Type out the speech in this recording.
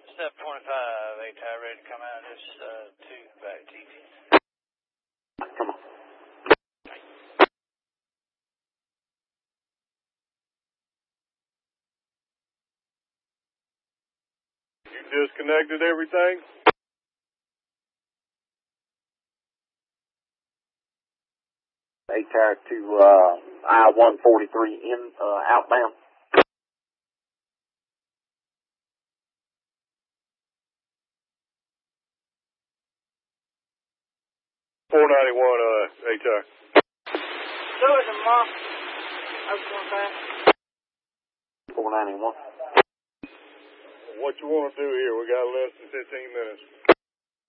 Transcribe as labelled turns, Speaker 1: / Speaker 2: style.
Speaker 1: Step 25, A-Tie ready to come out of this 2 back TV.
Speaker 2: Come on.
Speaker 3: You disconnected everything?
Speaker 2: A-Tie to I-143 in outbound.
Speaker 3: $491, A-Tie.
Speaker 1: So is it, Mom? I was going fast.
Speaker 2: 491.
Speaker 3: What you want to do here? We got less than 15 minutes.